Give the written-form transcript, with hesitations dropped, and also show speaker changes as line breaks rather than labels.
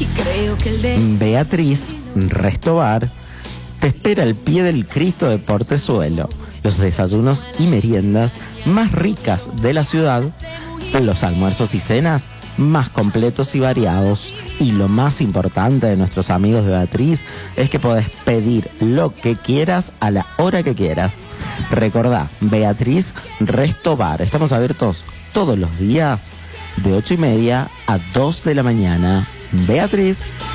Y creo que
Beatriz Restobar te espera al pie del Cristo de Portezuelo. Los desayunos y meriendas más ricas de la ciudad, los almuerzos y cenas más completos y variados. Y lo más importante de nuestros amigos de Beatriz es que podés pedir lo que quieras a la hora que quieras. Recordá, Beatriz Restobar. Estamos abiertos todos los días de 8:30 a 2 de la mañana. Beatriz